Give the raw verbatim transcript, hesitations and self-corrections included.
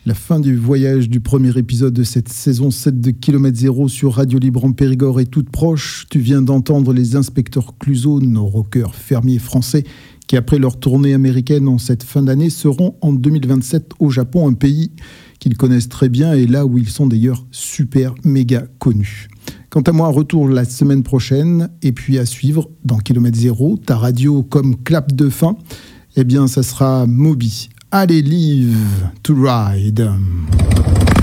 La fin du voyage du premier épisode de cette saison sept de Kilomètre Zéro sur Radio Libre en Périgord est toute proche. Tu viens d'entendre les inspecteurs Clouseau, nos rockers fermiers français, qui après leur tournée américaine en cette fin d'année seront en deux mille vingt-sept au Japon, un pays qu'ils connaissent très bien et là où ils sont d'ailleurs super méga connus. Quant à moi, retour la semaine prochaine et puis à suivre dans Kilomètre Zéro, ta radio comme clap de fin, eh bien ça sera Moby. Allez, live to ride.